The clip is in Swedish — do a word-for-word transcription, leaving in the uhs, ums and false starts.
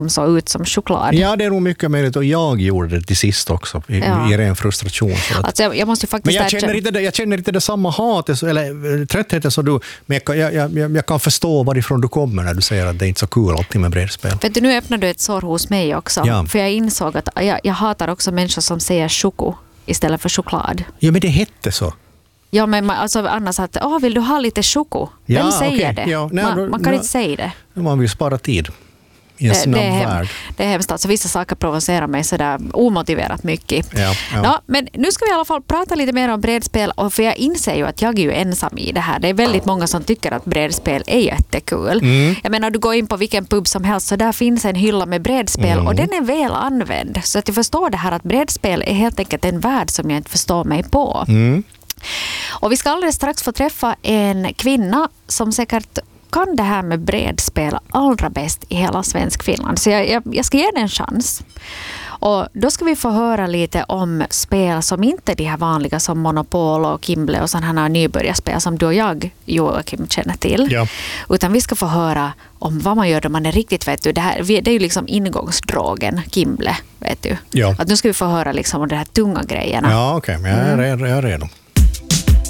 så ut som choklad. Ja, det är nog mycket möjligt och jag gjorde det till sist också i, ja. i ren frustration. Så att... alltså jag, jag måste ju faktiskt men jag känner, inte det, jag känner inte det samma hat eller tröttheten som du, men jag, jag, jag, jag kan förstå varifrån du kommer när du säger att det är inte så kul alltid med bredspel. Vet du, nu öppnar du ett sår hos mig också, ja. för jag insåg att jag, jag hatar också människor som säger choko istället för choklad. Ja, men det hette så. Ja, men man, alltså annars att, åh, vill du ha lite choko? Vem ja, säger okay. det? Ja, nej, man, då, man kan då, inte säga det. Man vill spara tid. Det, det, är hem, det är hemskt. Alltså, vissa saker provocerar mig sådär omotiverat mycket. Ja, ja. Ja, men nu ska vi i alla fall prata lite mer om bredspel. Och för jag inser ju att jag är ju ensam i det här. Det är väldigt många som tycker att bredspel är jättekul. Mm. Jag menar, du går in på vilken pub som helst så där finns en hylla med bredspel. Mm. Och den är väl använd. Så att jag förstår det här att bredspel är helt enkelt en värld som jag inte förstår mig på. Mm. Och vi ska alldeles strax få träffa en kvinna som säkert kan det här med bredspel allra bäst i hela svensk Finland. Så jag, jag, jag ska ge den en chans. Och då ska vi få höra lite om spel som inte är de här vanliga som Monopol och Kimble och sådana här nybörjarspel som du och jag, Joakim, känner till. Ja. Utan vi ska få höra om vad man gör då man är riktigt, vet du, det, här, det är ju liksom ingångsdrogen, Kimble, vet du. Ja. Att nu ska vi få höra liksom om de här tunga grejerna. Ja, okej, okay, men jag är, jag är redo.